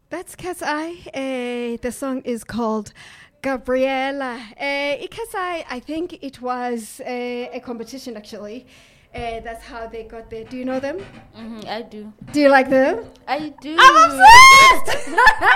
That's Cat's Eye. The song is called Gabriella. Cat's Eye, I think it was a competition actually. That's how they got there. Do you know them? I do. Do you like them? I do. I'm obsessed!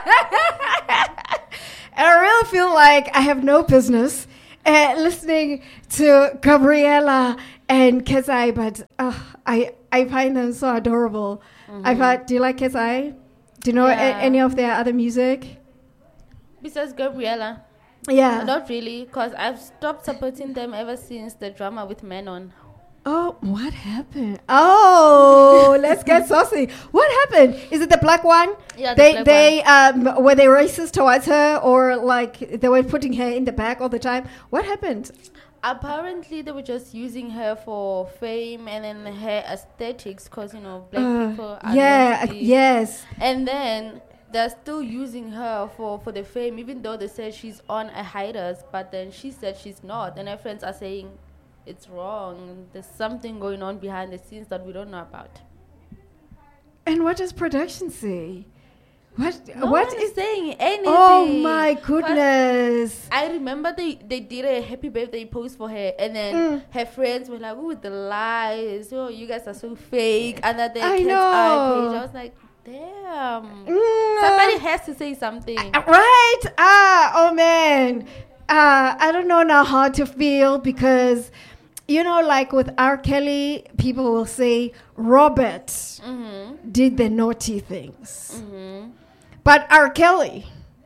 And I really feel like I have no business listening to Gabriella and Cat's Eye, but I find them so adorable. Do you like Cat's Eye? Do you know any of their other music? Besides Gabriella? Yeah. Not really, because I've stopped supporting them ever since the drama with Menon. Oh, what happened? Oh, let's get saucy. What happened? Is it the black one? Yeah, they were they racist towards her, or like they were putting her in the back all the time? What happened? Apparently, they were just using her for fame and then her aesthetics, because, black people are yes. And then they're still using her for the fame, even though they said she's on a hiatus, but then she said she's not. And her friends are saying it's wrong. There's something going on behind the scenes that we don't know about. And what does production say? No one is saying anything. Oh my goodness! I remember they did a happy birthday post for her, and then her friends were like, "Ooh, the lies! Oh, you guys are so fake." And that Cat's Eye page, I was like, "Damn, somebody has to say something." Right? Oh man, I don't know now how to feel because, like with R. Kelly, people will say Robert did the naughty things. But R. Kelly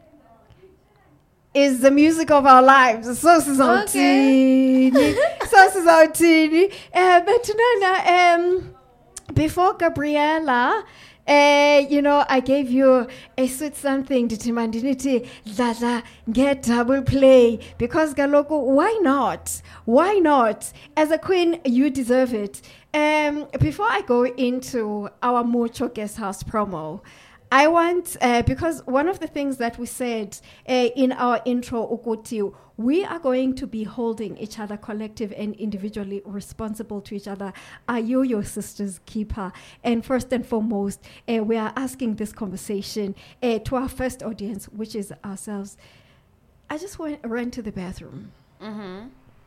is the music of our lives. So is our teeny. But before Gabriella, I gave you a sweet something. Ditimandinity, Zaza, get double play. Because Galoko, why not? Why not? As a queen, you deserve it. Before I go into our Mucho Guest House promo, I want, because one of the things that we said in our intro, Ukuti, we are going to be holding each other collective and individually responsible to each other. Are you your sister's keeper? And first and foremost, we are asking this conversation to our first audience, which is ourselves. I just ran to the bathroom. I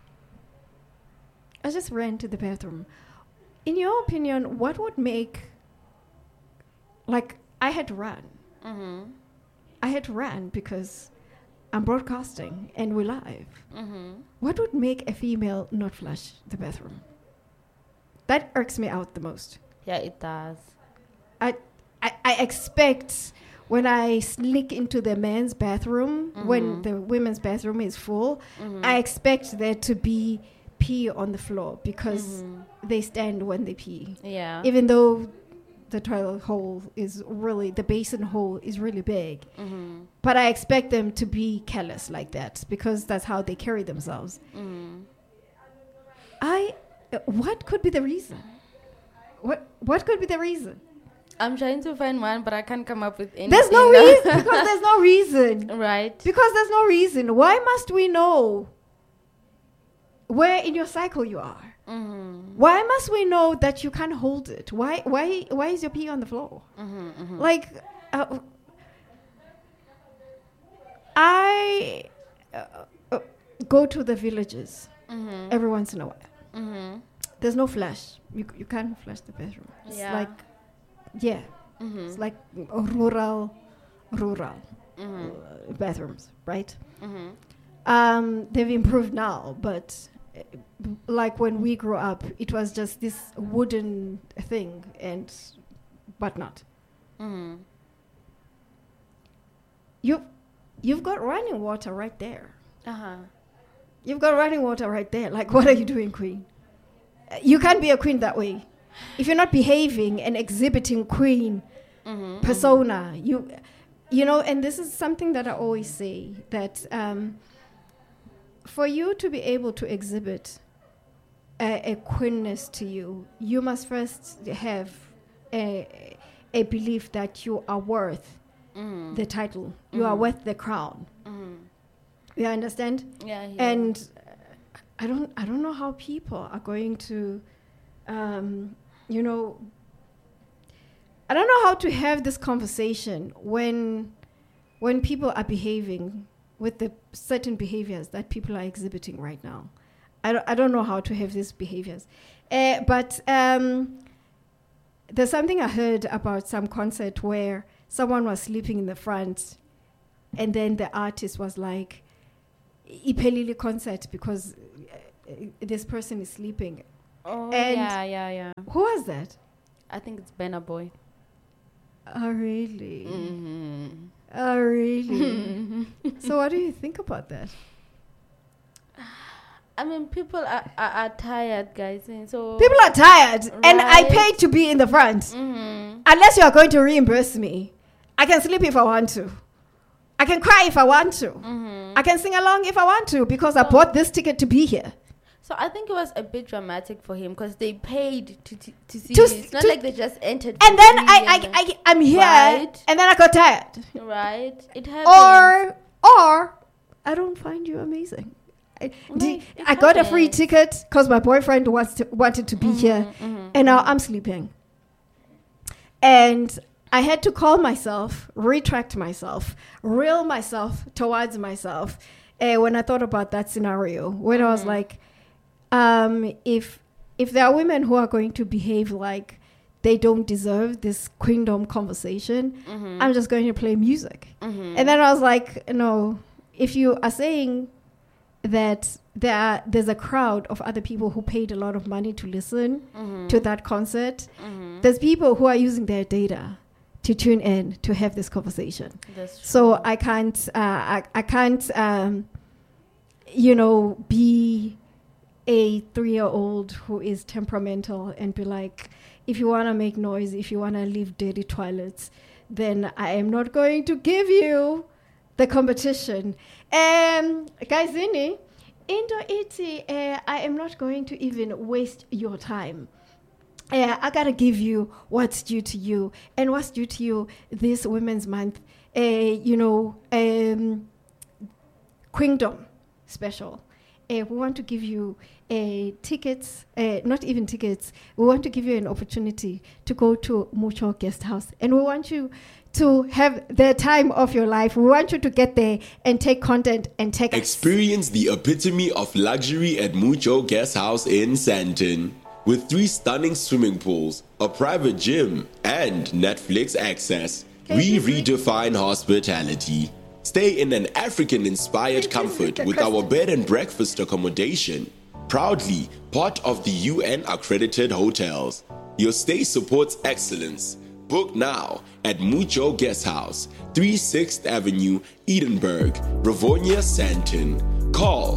just ran to the bathroom. In your opinion, what would make, I had to run. I had to run because I'm broadcasting and we're live. What would make a female not flush the bathroom? That irks me out the most. Yeah, it does. I expect when I sneak into the men's bathroom, when the women's bathroom is full, I expect there to be pee on the floor because they stand when they pee. Yeah. Even though the toilet hole the basin hole is really big. But I expect them to be careless like that because that's how they carry themselves. What could be the reason? What could be the reason? I'm trying to find one, but I can't come up with anything. There's no reason because there's no reason. Right. Because there's no reason. Why must we know where in your cycle you are? Why must we know that you can't hold it? Why is your pee on the floor? I go to the villages every once in a while. There's no flush. You can't flush the bathroom. It's it's like rural bathrooms, right? They've improved now, but like when we grew up, it was just this wooden thing and whatnot. You've got running water right there. You've got running water right there. Like, what are you doing, queen? You can't be a queen that way. If you're not behaving and exhibiting queen persona, and this is something that I always say, that for you to be able to exhibit a queenness to you, you must first have a belief that you are worth the title. You are worth the crown. You understand? Yeah. And I don't know how people are going to, I don't know how to have this conversation when people are behaving with the certain behaviors that people are exhibiting right now. I don't know how to have these behaviors. But there's something I heard about some concert where someone was sleeping in the front, and then the artist was like, "Iphelile concert because this person is sleeping." Oh, And yeah. who was that? I think it's Burna Boy. Oh, really? Mm-hmm. Oh, really? So what do you think about that? I mean, people are tired, guys. And so People are tired, and I Right. paid to be in the front. Mm-hmm. Unless you are going to reimburse me, I can sleep if I want to. I can cry if I want to. Mm-hmm. I can sing along if I want to because I bought this ticket to be here. So I think it was a bit dramatic for him because they paid to see To this. s- It's not to- like they just entered. And for then free I'm here, Right. and then I got tired. right. It happens. Or I don't find you amazing. It I got a free happens. ticket because my boyfriend wanted to be here, and now I'm sleeping. And I had to call myself, retract myself, reel myself towards myself when I thought about that scenario. When I was like, if there are women who are going to behave like they don't deserve this queendom conversation, I'm just going to play music. And then I was like, no, if you are saying that there's a crowd of other people who paid a lot of money to listen to that concert, there's people who are using their data to tune in to have this conversation. That's true. So I can't, be a 3-year-old who is temperamental and be like, if you want to make noise, if you want to leave dirty toilets, then I am not going to give you the competition. Guys, into it, I am not going to even waste your time. I gotta give you what's due to you, and what's due to you this Women's Month. Queendom special. We want to give you tickets, not even tickets. We want to give you an opportunity to go to Mucho Guest House, and we want you to have the time of your life. We want you to get there and take content and take Experience the epitome of luxury at Mucho Guest House in Sandton. With 3 stunning swimming pools, a private gym, and Netflix access, we redefine hospitality. Stay in an African-inspired comfort with our bed and breakfast accommodation. Proudly part of the UN-accredited hotels. Your stay supports excellence. Book now at Mucho Guest House, 36th Avenue, Edinburgh, Rivonia, Sandton. Call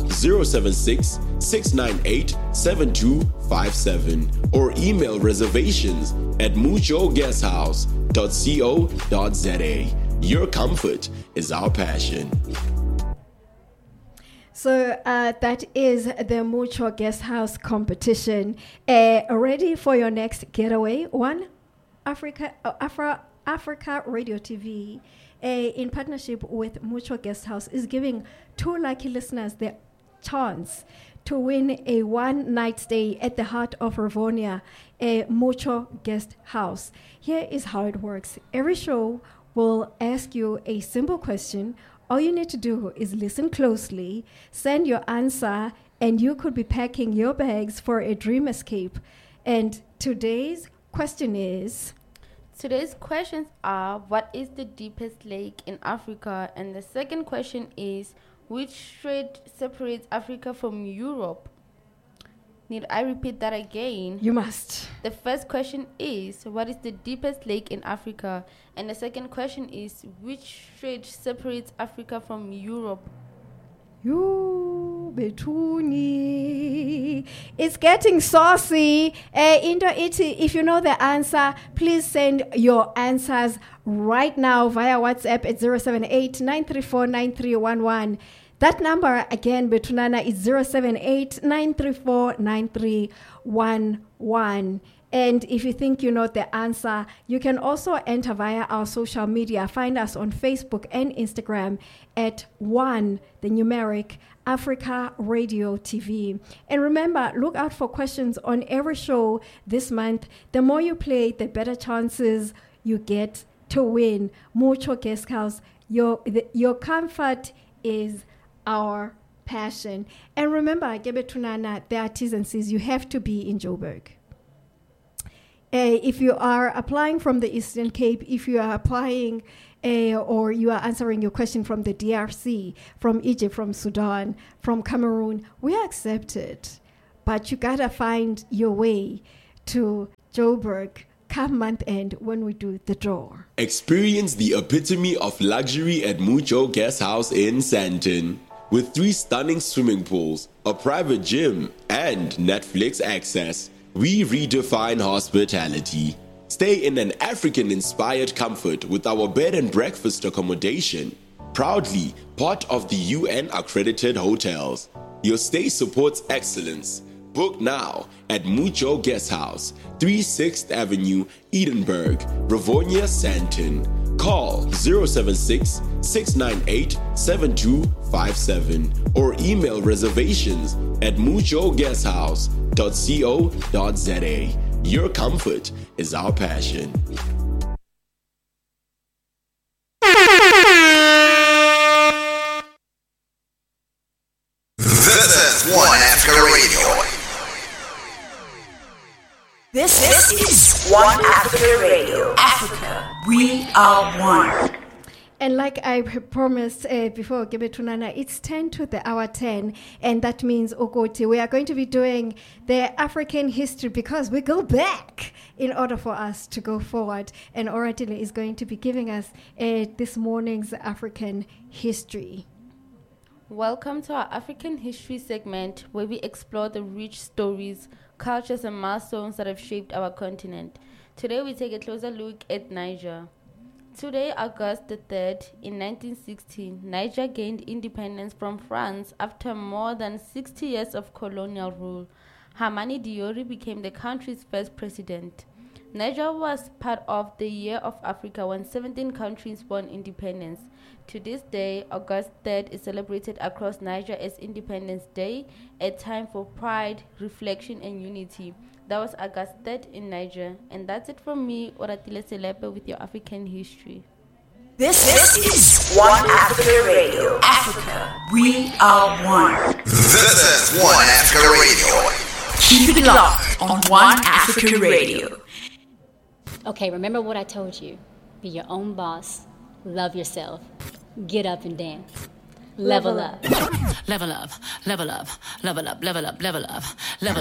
076-698-7257 or email reservations at muchoguesthouse.co.za. Your comfort is our passion. So that is the Mucho Guest House competition. Ready for your next getaway? One Africa Radio TV, in partnership with Mucho Guest House, is giving 2 lucky listeners the chance to win a one-night stay at the heart of Rivonia, a Mucho Guest House. Here is how it works. Every show will ask you a simple question. All you need to do is listen closely, send your answer, and you could be packing your bags for a dream escape. And today's questions are, what is the deepest lake in Africa? And the second question is, which strait separates Africa from Europe? Need I repeat that again? You must. The first question is, what is the deepest lake in Africa? And the second question is, which strait separates Africa from Europe? You Betuni. It's getting saucy. If you know the answer, please send your answers right now via WhatsApp at 078-934-9311. That number again, Betunana, is 078-934-9311. And if you think you know the answer, you can also enter via our social media. Find us on Facebook and Instagram at the numeric Africa Radio TV. And remember, look out for questions on every show this month. The more you play, the better chances you get to win. Mucho Guest House, your comfort is our passion. And remember, Gebetunana, the artisans says you have to be in Joburg. If you are applying from the Eastern Cape, if you are applying or you are answering your question from the DRC, from Egypt, from Sudan, from Cameroon, we are accepted. But you gotta find your way to Joburg come month end when we do the draw. Experience the epitome of luxury at Mucho Guest House in Sandton. With 3 stunning swimming pools, a private gym, and Netflix access, we redefine hospitality. Stay in an African-inspired comfort with our bed and breakfast accommodation. Proudly part of the UN-accredited hotels. Your stay supports excellence. Book now at Mucho Guest House, 36th Avenue, Edinburgh, Rivonia, Sandton. Call 076-698-7257 or email reservations at muchoguesthouse.co.za. Your comfort is our passion. This is One Africa Radio. This is One Africa Radio. Africa, we are one. And like I promised before, Gebetunana, it's 10 to the hour 10, and that means Okoti. We are going to be doing the African history because we go back in order for us to go forward. And Oratile is going to be giving us this morning's African history. Welcome to our African history segment where we explore the rich stories, cultures, and milestones that have shaped our continent. Today we take a closer look at Niger. Today, August the 3rd, in 1916, Niger gained independence from France after more than 60 years of colonial rule. Hamani Diori became the country's first president. Niger was part of the Year of Africa when 17 countries won independence. To this day, August 3rd is celebrated across Niger as Independence Day, a time for pride, reflection, and unity. That was August 3rd in Niger. And that's it from me, Oratile Selepe, with your African history. This is One Africa Radio. Africa, we are one. This is One Africa Radio. Keep it locked on One Africa Radio. Okay, remember what I told you. Be your own boss. Love yourself. Get up and dance. Level up. Level up, level up, level up, level up, level up, level